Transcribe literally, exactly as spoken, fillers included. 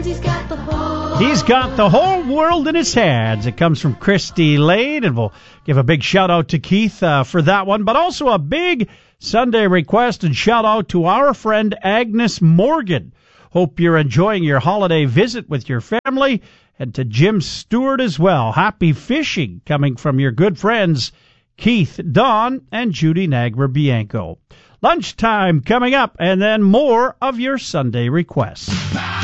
He's got the whole He's got the whole world in his hands. It comes from Christy Lade, and we'll give a big shout-out to Keith uh, for that one, but also a big Sunday request and shout-out to our friend Agnes Morgan. Hope you're enjoying your holiday visit with your family, and to Jim Stewart as well. Happy fishing coming from your good friends Keith, Don, and Judy Nagra Bianco. Lunchtime coming up, and then more of your Sunday requests.